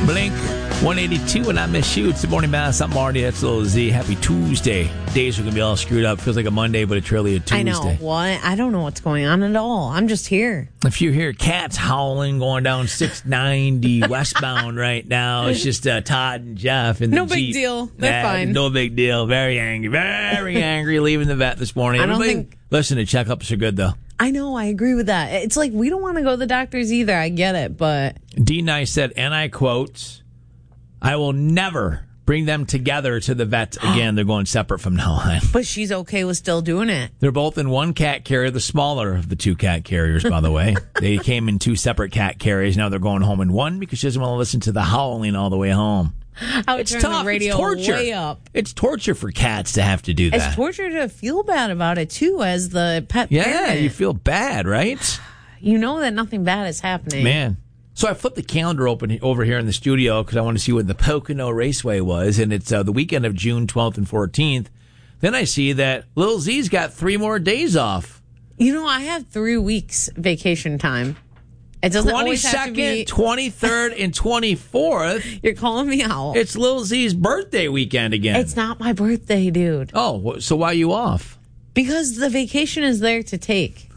Blink 182, and I miss you. It's the Morning Mass. I'm Marty. That's Lil Z. Happy Tuesday. Days are going to be all screwed up. Feels like a Monday, but it's really a Tuesday. I know. What? I don't know what's going on at all. I'm just here. If you hear cats howling going down 690 westbound right now, it's just Todd and Jeff in the No Jeep. big deal. They're fine. No big deal. Very angry leaving the vet this morning. Listen, the checkups are good, though. I know. I agree with that. It's like we don't want to go to the doctors either. I get it, but... D. Nice said, and I quote, I will never bring them together to the vet again. They're going separate from now on. But she's okay with still doing it. They're both in one cat carrier, the smaller of the two cat carriers, by the way. They came in two separate cat carriers. Now they're going home in one because she doesn't want to listen to the howling all the way home. It's tough. The radio it's torture. Way up. It's torture for cats to have to do that. It's torture to feel bad about it, too, as the pet parent. Yeah, you feel bad, right? You know that nothing bad is happening. Man. So I flipped the calendar open over here in the studio because I want to see what the Pocono Raceway was, and it's the weekend of June 12th and 14th. Then I see that Lil Z's got 3 more days off. You know, I have 3 weeks vacation time. It doesn't always have to be 23rd, and 24th. You're calling me out. It's Lil Z's birthday weekend again. It's not my birthday, dude. Oh, so why are you off? Because the vacation is there to take.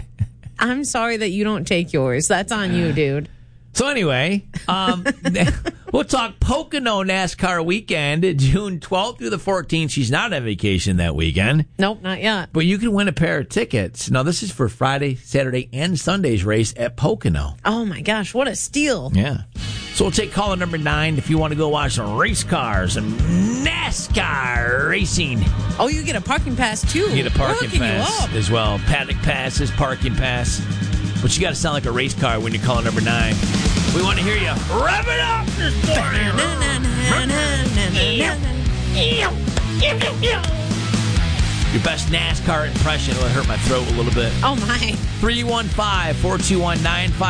I'm sorry that you don't take yours. That's on you, dude. So anyway, we'll talk Pocono NASCAR weekend, June 12th through the 14th. She's not on vacation that weekend. Nope, not yet. But you can win a pair of tickets. Now, this is for Friday, Saturday, and Sunday's race at Pocono. Oh, my gosh, what a steal. Yeah. So we'll take caller number 9 if you want to go watch some race cars and NASCAR racing. Oh, you get a parking pass, too. You get a parking pass as well. Paddock passes, parking pass. But you got to sound like a race car when you're calling number 9. We want to hear you. Rev it up this morning. Your best NASCAR impression will hurt my throat a little bit. Oh, my. 315-421-95.